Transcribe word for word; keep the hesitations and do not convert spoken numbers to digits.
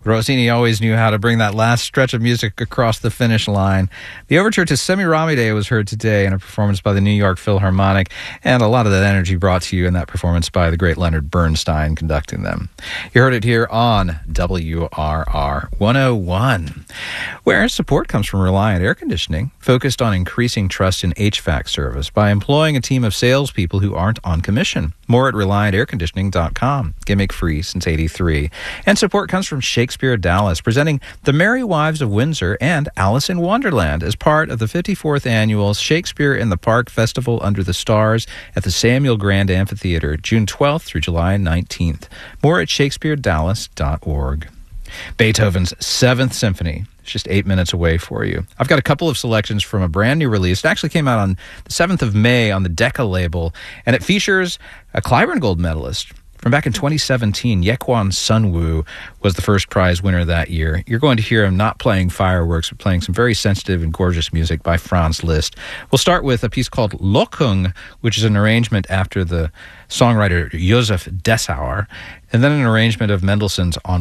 Rossini always knew how to bring that last stretch of music across the finish line. The overture to Semiramide was heard today in a performance by the New York Philharmonic, and a lot of that energy brought to you in that performance by the great Leonard Bernstein conducting them. You heard it here on W R R one oh one, where support comes from Reliant Air Conditioning, focused on increasing trust in H V A C service by employing a team of salespeople who aren't on commission. More at reliant air conditioning dot com. Gimmick free since eighty-three. And support comes from Shakespeare Dallas, presenting The Merry Wives of Windsor and Alice in Wonderland as part of the fifty-fourth annual Shakespeare in the Park Festival Under the Stars at the Samuel Grand Amphitheater, June twelfth through July nineteenth. More at shakespeare dallas dot org. Beethoven's Seventh Symphony. It's just eight minutes away for you. I've got a couple of selections from a brand new release. It actually came out on the seventh of May on the Decca label, and it features a Cliburn Gold medalist from back in twenty seventeen. Yekwon Sunwoo was the first prize winner that year. You're going to hear him not playing fireworks, but playing some very sensitive and gorgeous music by Franz Liszt. We'll start with a piece called Lockung, which is an arrangement after the songwriter Josef Dessauer, and then an arrangement of Mendelssohn's On